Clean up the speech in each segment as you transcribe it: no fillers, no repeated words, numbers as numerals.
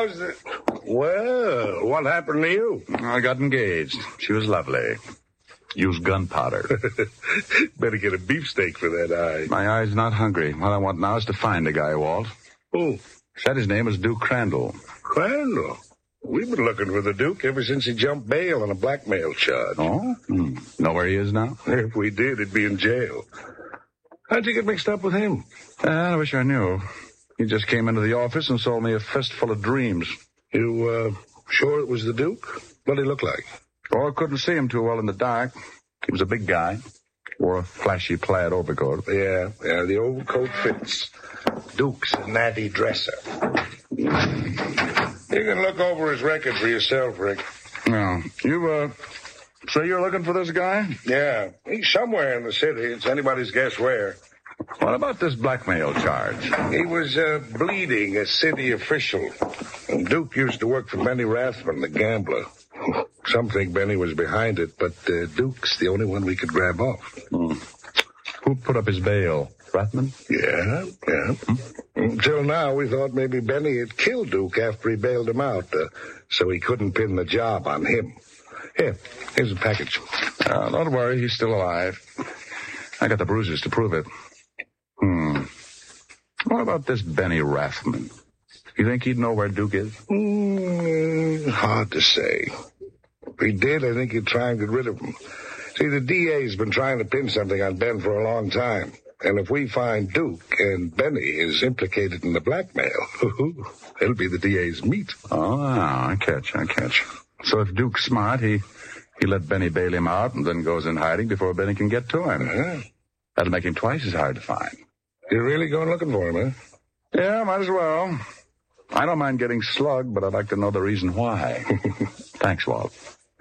how's it? Well, what happened to you? I got engaged. She was lovely. Used gunpowder. Better get a beefsteak for that eye. My eye's not hungry. What I want now is to find the guy, Walt. Who? Said his name was Duke Crandall. Crandall? We've been looking for the Duke ever since he jumped bail on a blackmail charge. Oh? Know where he is now? If we did, he'd be in jail. How'd you get mixed up with him? I wish I knew. He just came into the office and sold me a fistful of dreams. You, sure it was the Duke? What'd he look like? Oh, I couldn't see him too well in the dark. He was a big guy. Wore a flashy plaid overcoat. Yeah, the overcoat fits. Duke's a natty dresser. You can look over his record for yourself, Rick. No. You, say you're looking for this guy? Yeah, he's somewhere in the city. It's anybody's guess where. What about this blackmail charge? He was, bleeding a city official. And Duke used to work for Benny Rathman, the gambler. Some think Benny was behind it, but Duke's the only one we could grab off. Who put up his bail? Rathman? Yeah. Until now, we thought maybe Benny had killed Duke after he bailed him out, so he couldn't pin the job on him. Here's a package. Don't worry, he's still alive. I got the bruises to prove it. What about this Benny Rathman? You think he'd know where Duke is? Hard to say. If he did, I think he'd try and get rid of him. See, the DA's been trying to pin something on Ben for a long time. And if we find Duke and Benny is implicated in the blackmail, it'll be the DA's meat. Oh, I catch. So if Duke's smart, he let Benny bail him out and then goes in hiding before Benny can get to him. Uh-huh. That'll make him twice as hard to find. You're really going looking for him, huh? Yeah, might as well. I don't mind getting slugged, but I'd like to know the reason why. Thanks, Walt.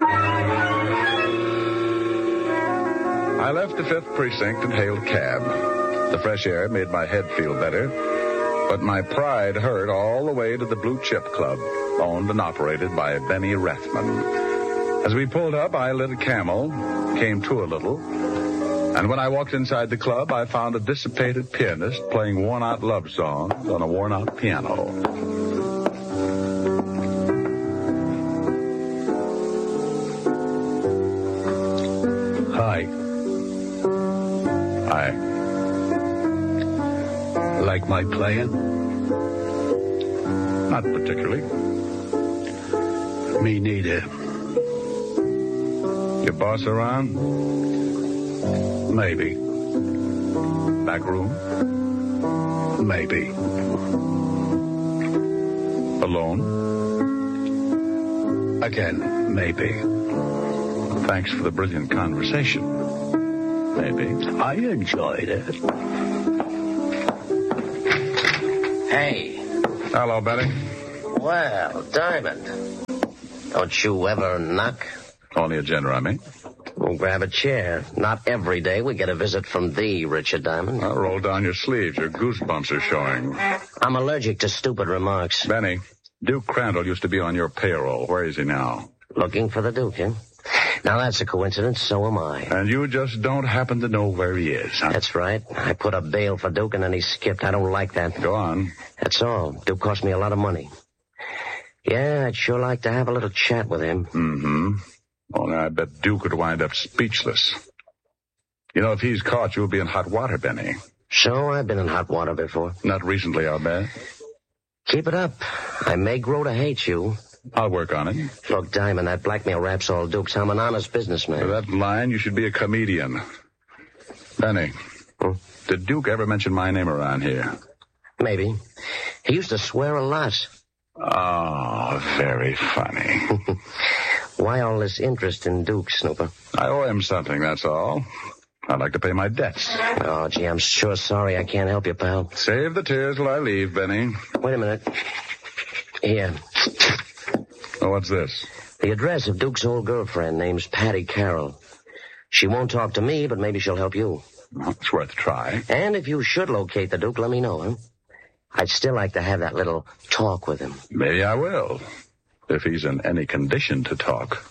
I left the 5th Precinct and hailed a cab. The fresh air made my head feel better, but my pride hurt all the way to the Blue Chip Club, owned and operated by Benny Rathman. As we pulled up, I lit a Camel, came to a little, and when I walked inside the club, I found a dissipated pianist playing worn-out love songs on a worn-out piano. Hi. Like my playing? Not particularly. Me neither. Your boss around? Maybe. Back room? Maybe. Alone? Again, maybe. Thanks for the brilliant conversation. Maybe. I enjoyed it. Hey. Hello, Benny. Well, Diamond. Don't you ever knock? Only a Remy. We'll grab a chair. Not every day we get a visit from thee, Richard Diamond. I'll roll down your sleeves. Your goosebumps are showing. I'm allergic to stupid remarks. Benny, Duke Crandall used to be on your payroll. Where is he now? Looking for the Duke, eh? Now, that's a coincidence. So am I. And you just don't happen to know where he is, huh? That's right. I put up bail for Duke, and then he skipped. I don't like that. Go on. That's all. Duke cost me a lot of money. Yeah, I'd sure like to have a little chat with him. Mm-hmm. Only I bet Duke would wind up speechless. You know, if he's caught, you'll be in hot water, Benny. So, I've been in hot water before. Not recently, I'll bet. Keep it up. I may grow to hate you. I'll work on it. Look, Diamond, that blackmail rap's all Duke's. I'm an honest businessman. For that line, you should be a comedian. Benny, did Duke ever mention my name around here? Maybe. He used to swear a lot. Oh, very funny. Why all this interest in Duke, Snooper? I owe him something, that's all. I'd like to pay my debts. Oh, gee, I'm sure sorry I can't help you, pal. Save the tears till I leave, Benny. Wait a minute. Here. Oh, what's this? The address of Duke's old girlfriend, name's Patty Carroll. She won't talk to me, but maybe she'll help you. Well, it's worth a try. And if you should locate the Duke, let me know, huh? I'd still like to have that little talk with him. Maybe I will, if he's in any condition to talk.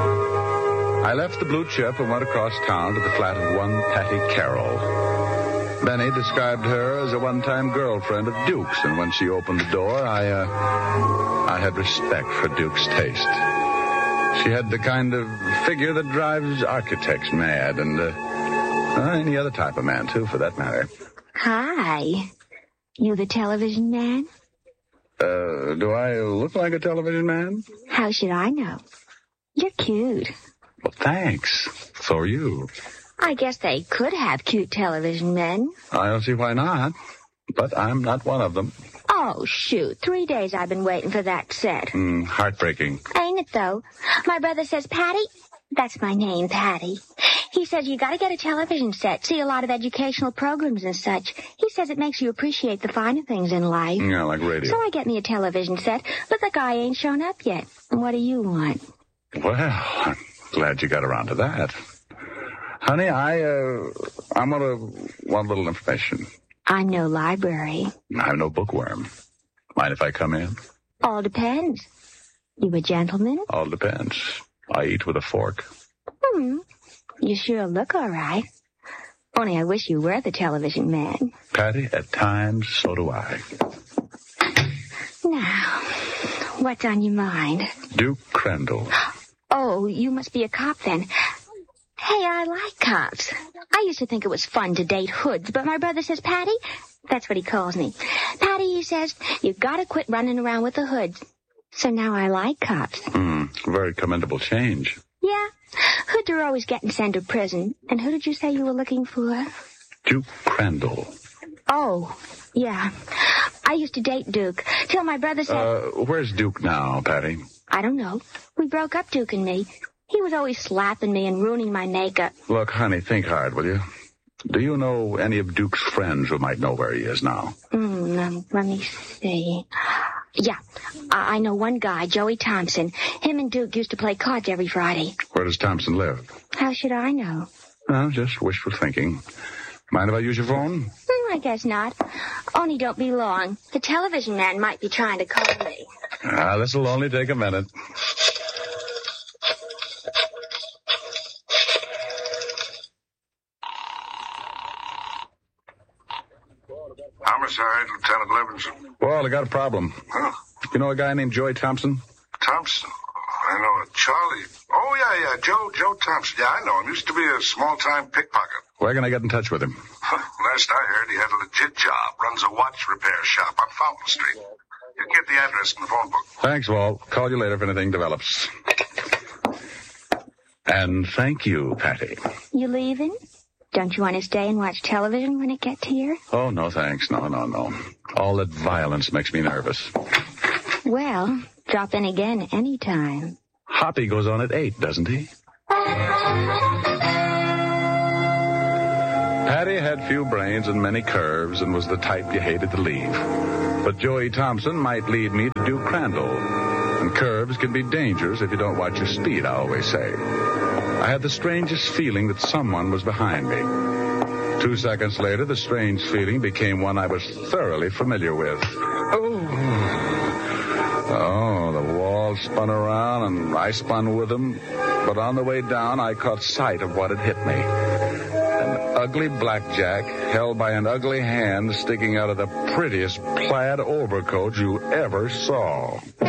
I left the Blue Chip and went across town to the flat of one Patty Carroll. Benny described her as a one-time girlfriend of Duke's, and when she opened the door, I had respect for Duke's taste. She had the kind of figure that drives architects mad, and any other type of man, too, for that matter. Hi. You the television man? Do I look like a television man? How should I know? You're cute. Well, thanks. So are you. I guess they could have cute television men. I don't see why not, but I'm not one of them. Oh, shoot. 3 days I've been waiting for that set. Heartbreaking. Ain't it, though? My brother says, Patty, that's my name, Patty. He says you gotta get a television set, see a lot of educational programs and such. He says it makes you appreciate the finer things in life. Yeah, like radio. So I get me a television set, but the guy ain't shown up yet. What do you want? Well, I'm glad you got around to that. Honey, I'm gonna want a little information. I'm no library. I'm no bookworm. Mind if I come in? All depends. You a gentleman? All depends. I eat with a fork. You sure look all right. Only I wish you were the television man. Patty, at times, so do I. Now, what's on your mind? Duke Crandall. Oh, you must be a cop then. Hey, I like cops. I used to think it was fun to date hoods, but my brother says, Patty, that's what he calls me. Patty, he says, you gotta quit running around with the hoods. So now I like cops. Very commendable change. Yeah, hoods are always getting sent to prison. And who did you say you were looking for? Duke Crandall. Oh, yeah. I used to date Duke, till my brother said... Where's Duke now, Patty? I don't know. We broke up, Duke and me. He was always slapping me and ruining my makeup. Look, honey, think hard, will you? Do you know any of Duke's friends who might know where he is now? Let me see. Yeah, I know one guy, Joey Thompson. Him and Duke used to play cards every Friday. Where does Thompson live? How should I know? Well, just wishful thinking. Mind if I use your phone? I guess not. Only don't be long. The television man might be trying to call me. This'll only take a minute. Homicide, Lieutenant Levinson. Well, I got a problem. Huh? You know a guy named Joey Thompson? Thompson? I know a Charlie. Oh, yeah, Joe Thompson. Yeah, I know him. Used to be a small-time pickpocket. Where can I get in touch with him? Last I heard, he had a legit job. Runs a watch repair shop on Fountain Street. You get the address in the phone book. Thanks, Walt. Call you later if anything develops. And thank you, Patty. You leaving? Don't you want to stay and watch television when it gets here? Oh, no, thanks. No. All that violence makes me nervous. Well, drop in again anytime. Hoppy goes on at 8, doesn't he? Patty had few brains and many curves and was the type you hated to leave. But Joey Thompson might lead me to Duke Crandall. And curves can be dangerous if you don't watch your speed, I always say. I had the strangest feeling that someone was behind me. 2 seconds later, the strange feeling became one I was thoroughly familiar with. Oh, the wall spun around and I spun with them. But on the way down, I caught sight of what had hit me. An ugly blackjack held by an ugly hand sticking out of the prettiest plaid overcoat you ever saw.